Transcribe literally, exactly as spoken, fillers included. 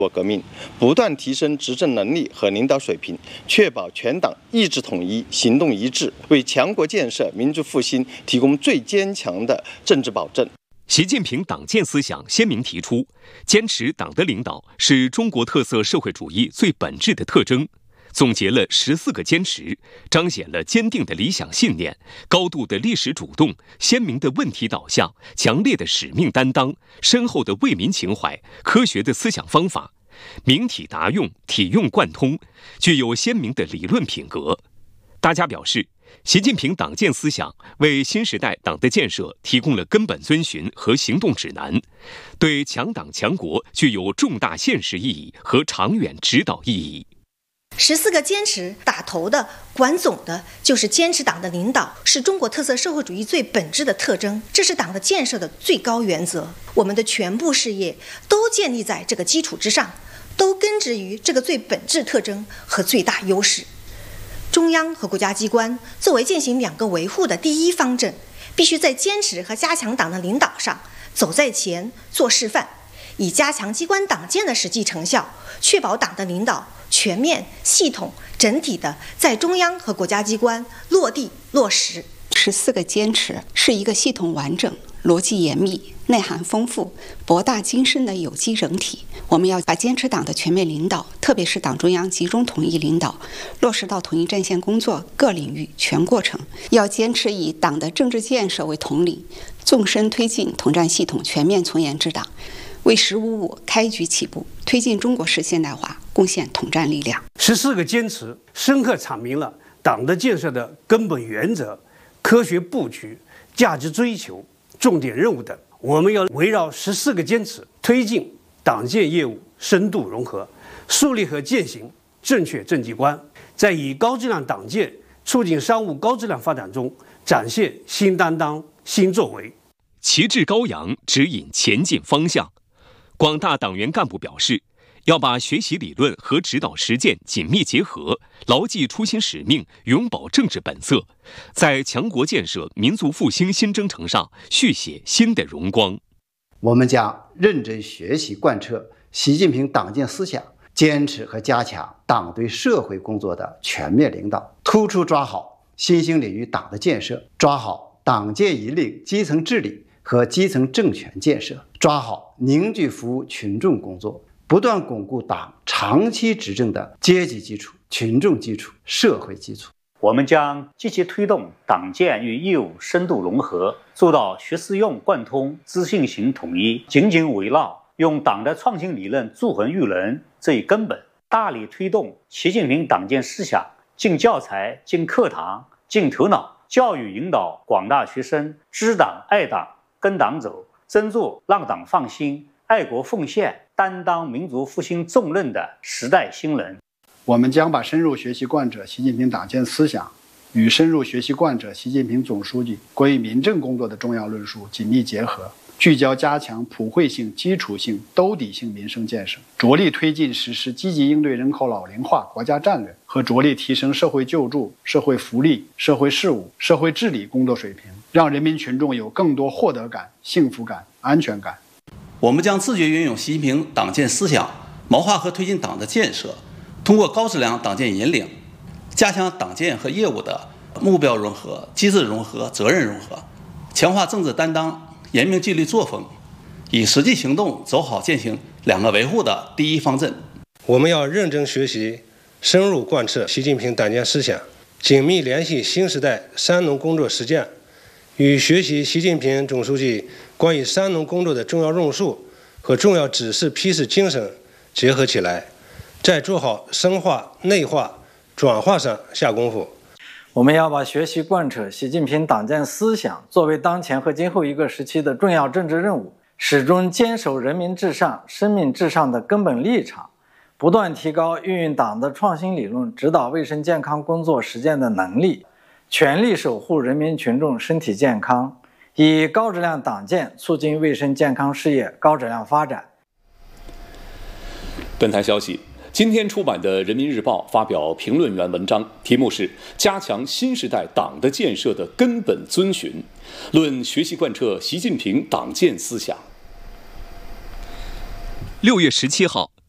我革命，不断提升执政能力和领导水平，确保全党意志统一、行动一致，为强国建设、民族复兴提供最坚强的政治保证。 习近平党建思想鲜明提出，坚持党的领导是中国特色社会主义最本质的特征，总结了十四个坚持，彰显了坚定的理想信念、高度的历史主动、鲜明的问题导向、强烈的使命担当、深厚的为民情怀、科学的思想方法，明体达用、体用贯通，具有鲜明的理论品格。大家表示，习近平党建思想为新时代党的建设提供了根本遵循和行动指南，对强党强国具有重大现实意义和长远指导意义。 十四个坚持打头的、管总的，就是坚持党的领导是中国特色社会主义最本质的特征，这是党的建设的最高原则。我们的全部事业都建立在这个基础之上，都根植于这个最本质特征和最大优势。中央和国家机关作为践行两个维护的第一方阵，必须在坚持和加强党的领导上走在前、做示范，以加强机关党建的实际成效，确保党的领导全面、系统、整体的在中央和国家机关落地落实。 十四个坚持是一个系统完整、逻辑严密、内涵丰富、博大精深的有机整体。我们要把坚持党的全面领导，特别是党中央集中统一领导，落实到统一战线工作各领域全过程。要坚持以党的政治建设为统领，纵深推进统战系统全面从严治党，为“十五五”开局起步，推进中国式现代化贡献统战力量。 十四个坚持深刻阐明了党的建设的根本原则、科学布局、价值追求、重点任务等。我们要围绕十四个坚持，推进党建业务深度融合，树立和践行正确政绩观，在以高质量党建促进商务高质量发展中展现新担当、新作为， 旗帜高扬，指引前进方向。广大党员干部表示，要把学习理论和指导实践紧密结合，牢记初心使命，永葆政治本色，在强国建设、民族复兴新征程上续写新的荣光。 我们将认真学习贯彻习近平党建思想，坚持和加强党对社会工作的全面领导，突出抓好新兴领域党的建设，抓好党建引领基层治理和基层政权建设，抓好凝聚服务群众工作，不断巩固党长期执政的阶级基础、群众基础、社会基础。 我们将积极推动党建与业务深度融合，做到学思用贯通、知信行统一，紧紧围绕用党的创新理论铸衡育人这一根本，大力推动习近平党建思想进教材、进课堂、进头脑，教育引导广大学生知党爱党、跟党走，真做让党放心、爱国奉献、担当民族复兴重任的时代新人。 我们将把深入学习贯彻习近平党建思想与深入学习贯彻习近平总书记关于民政工作的重要论述紧密结合，聚焦加强普惠性、基础性、兜底性民生建设，着力推进实施积极应对人口老龄化国家战略和着力提升社会救助、社会福利、社会事务、社会治理工作水平，让人民群众有更多获得感、幸福感、安全感。 我们将自觉运用习近平党建思想，谋划和推进党的建设，通过高质量党建引领，加强党建和业务的目标融合、机制融合、责任融合，强化政治担当、严明纪律作风，以实际行动走好践行两个维护的第一方阵。 我们要认真学习，深入贯彻习近平党建思想，紧密联系新时代三农工作实践，与学习习近平总书记关于三农工作的重要论述和重要指示批示精神结合起来，在做好深化、内化、转化上下功夫。 我们要把学习贯彻习近平党建思想作为当前和今后一个时期的重要政治任务，始终坚守人民至上、生命至上的根本立场，不断提高运用党的创新理论指导卫生健康工作实践的能力，全力守护人民群众身体健康，以高质量党建促进卫生健康事业高质量发展。 本台消息，今天出版的《人民日报》发表评论员文章，题目是《加强新时代党的建设的根本遵循》，论学习贯彻习近平党建思想。 六月十七号，